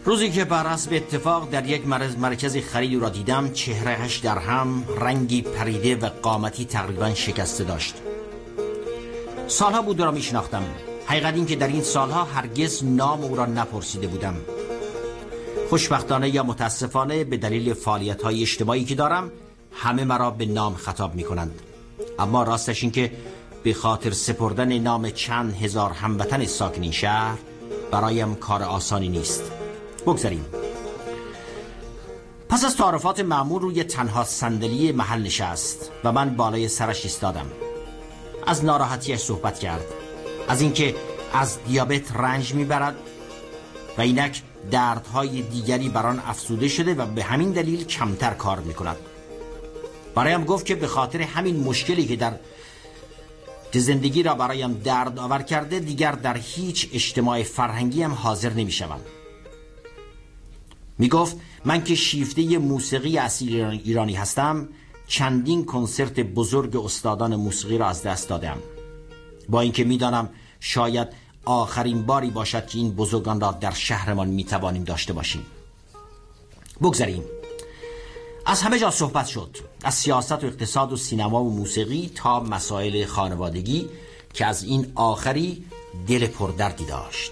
روزی که بر حسب اتفاق در یک مرکز خرید را دیدم، چهرهش در هم، رنگی پریده و قامتی تقریبا شکسته داشت. سالها بود را میشناختم. حقیقت این که در این سالها هرگز نام او را نپرسیده بودم. خوشبختانه یا متاسفانه به دلیل فعالیت‌های اجتماعی که دارم، همه مرا به نام خطاب می‌کنند. اما راستش این که به خاطر سپردن نام چند هزار هموطن ساکن این شهر برایم کار آسانی نیست. بگذاریم. پس از تعارفات معمول روی تنها صندلی محل نشست و من بالای سرش ایستادم. از ناراحتیش صحبت کرد، از اینکه از دیابت رنج میبرد و اینک دردهای دیگری بر آن افزوده شده و به همین دلیل کمتر کار میکند. برایم گفت که به خاطر همین مشکلی که در زندگی را برایم درد آور کرده، دیگر در هیچ اجتماع فرهنگی هم حاضر نمیشوم. میگفت من که شیفته موسیقی اصیل ایرانی هستم، چندین کنسرت بزرگ استادان موسیقی را از دست دادم، با اینکه میدانم شاید آخرین باری باشد که این بزرگان را در شهرمان میتوانیم داشته باشیم. بگذاریم. از همه جا صحبت شد، از سیاست و اقتصاد و سینما و موسیقی تا مسائل خانوادگی که از این آخری دل پردردی داشت.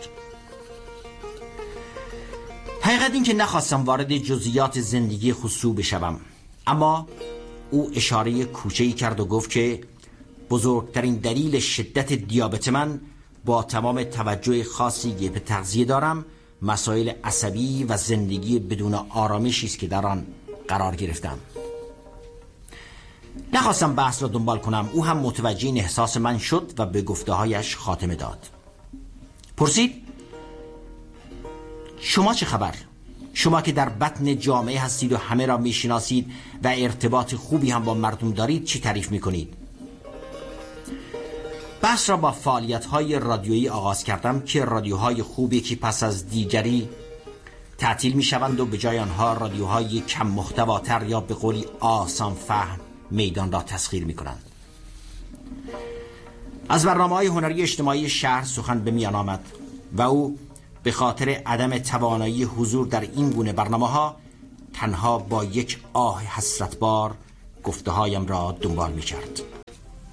حقیقت این که نخواستم وارد جزئیات زندگی خصوصی بشوم، اما او اشاره کوچه‌ای کرد و گفت که بزرگترین دلیل شدت دیابت من، با تمام توجه خاصی که به تغذیه دارم، مسائل عصبی و زندگی بدون آرامشی است که در آن قرار گرفتم. نخواستم بحث را دنبال کنم. او هم متوجه این احساس من شد و به گفته‌هایش خاتمه داد. پرسید شما چه خبر؟ شما که در بطن جامعه هستید و همه را میشناسید و ارتباط خوبی هم با مردم دارید، چی تعریف میکنید؟ بحث را با فعالیت‌های رادیویی آغاز کردم که رادیوهای خوبی که پس از دیگری تعطیل میشوند و به جای آنها رادیوهای کم محتواتر یا به قولی آسان فهم میدان را تسخیر میکنند. از برنامه‌های هنری اجتماعی شهر سخن به میان آمد و او به خاطر عدم توانایی حضور در این گونه برنامه‌ها تنها با یک آه حسرتبار گفته‌هایم را دنبال می‌کرد.